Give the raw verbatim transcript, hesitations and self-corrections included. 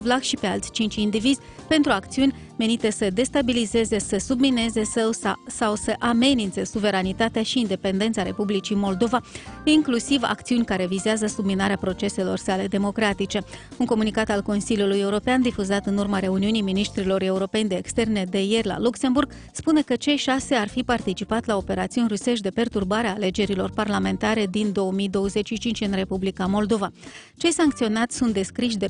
Vlah și pe alți cinci indivizi pentru acțiuni menite să destabilizeze, să submineze sau, sau să amenințe suveranitatea și independența Republicii Moldova, inclusiv acțiuni care vizează subminarea proceselor sale democratice. Un comunicat al Consiliului European difuzat în urma reuniunii ministrilor europeni de externe de ieri la Luxemburg spune că cei șase ar fi participat la operațiuni rusești de perturbare a alegerilor parlamentare din două mii douăzeci și cinci în Republica Moldova. Cei sancționați sunt descriși de